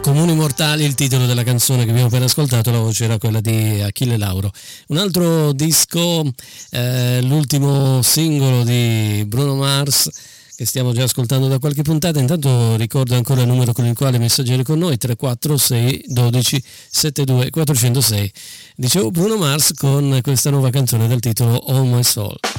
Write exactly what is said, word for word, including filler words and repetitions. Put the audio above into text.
Comuni mortali, il titolo della canzone che abbiamo appena ascoltato, la voce era quella di Achille Lauro. Un altro disco, eh, l'ultimo singolo di Bruno Mars, che stiamo già ascoltando da qualche puntata. Intanto ricordo ancora il numero con il quale messaggeri con noi, tre quattro sei dodici settantadue quattrocentosei. Dicevo Bruno Mars con questa nuova canzone dal titolo All My Soul.